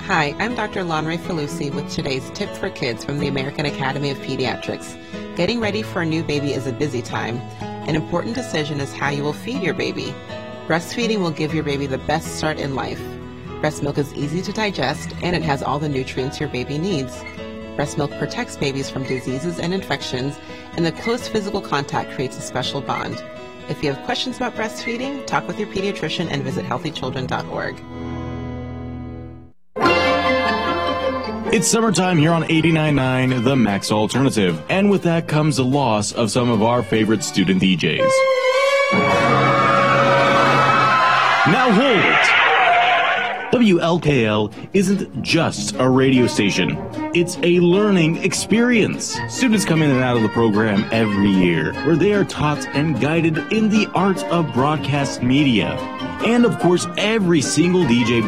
Hi, I'm Dr. Lonray Falusi with today's tip for kids from the American Academy of Pediatrics. Getting ready for a new baby is a busy time. An important decision is how you will feed your baby. Breastfeeding will give your baby the best start in life. Breast milk is easy to digest and it has all the nutrients your baby needs. Breast milk protects babies from diseases and infections, and the close physical contact creates a special bond. If you have questions about breastfeeding, talk with your pediatrician and visit healthychildren.org. It's summertime here on 89.9 The Max Alternative, and with that comes the loss of some of our favorite student DJs. Now hold it! WLKL isn't just a radio station. It's a learning experience. Students come in and out of the program every year, where they are taught and guided in the art of broadcast media. And of course, every single DJ